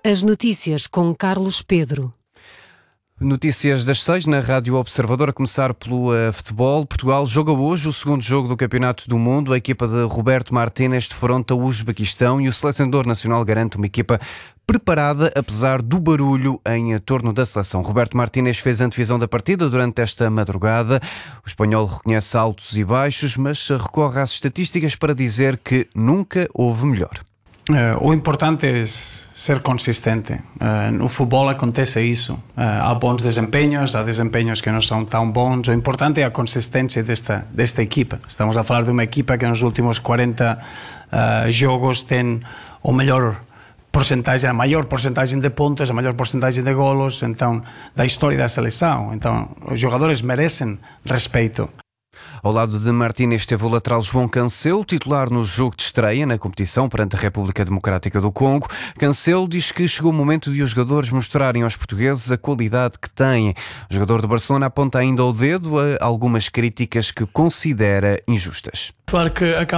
As notícias com Carlos Pedro. Notícias das 6 na Rádio Observador, a começar pelo futebol. Portugal joga hoje o segundo jogo do Campeonato do Mundo. A equipa de Roberto Martínez defronta o Uzbequistão e o selecionador nacional garante uma equipa preparada, apesar do barulho em torno da seleção. Roberto Martínez fez a antevisão da partida durante esta madrugada. O espanhol reconhece altos e baixos, mas recorre às estatísticas para dizer que nunca houve melhor. O importante é ser consistente. No futebol acontece isso. Há bons desempenhos, há desempenhos que não são tão bons. O importante é a consistência desta equipa. Estamos a falar de uma equipa que nos últimos 40 jogos tem a maior porcentagem de pontos, a maior porcentagem de golos, então, da história da seleção. Então, os jogadores merecem respeito. Ao lado de Martínez esteve o lateral João Cancelo, titular no jogo de estreia na competição perante a República Democrática do Congo. Cancelo diz que chegou o momento de os jogadores mostrarem aos portugueses a qualidade que têm. O jogador do Barcelona aponta ainda o dedo a algumas críticas que considera injustas. Claro que